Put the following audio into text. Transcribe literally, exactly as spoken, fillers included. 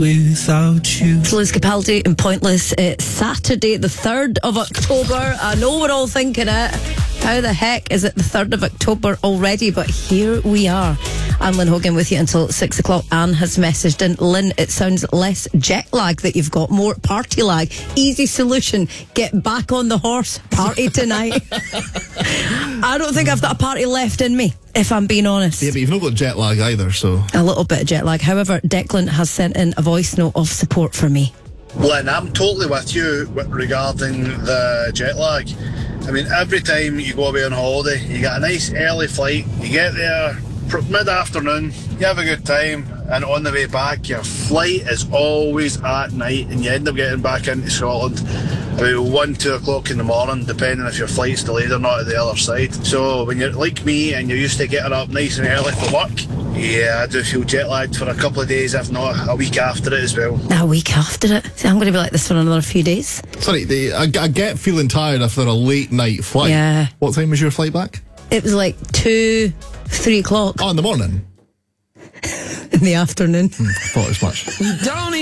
without you. It's Lewis Capaldi and Pointless. It's Saturday, the third of October. I know we're all thinking it. How the heck is it the third of October already? But here we are. I'm Lynn Hogan with you until six o'clock. Anne has messaged in. Lynn, it sounds less jet lag that you've got, more party lag. Easy solution. Get back on the horse. Party tonight. I don't think I've got a party left in me, if I'm being honest. Yeah, but you've not got jet lag either, so... A little bit of jet lag. However, Declan has sent in a voice note of support for me. Lynn, I'm totally with you regarding the jet lag. I mean, every time you go away on holiday, you get a nice early flight, you get there mid-afternoon, you have a good time, and on the way back, your flight is always at night, and you end up getting back into Scotland about one, two o'clock in the morning, depending if your flight's delayed or not at the other side. So when you're like me and you're used to getting up nice and early for work, yeah, I do feel jet lagged for a couple of days, if not a week after it as well. A week after it? See, I'm going to be like this for another few days. Sorry, the, I, I get feeling tired after a late night flight. Yeah. What time was your flight back? It was like two, three o'clock. Oh, in the morning? In the afternoon. Hmm, I thought as much. Don't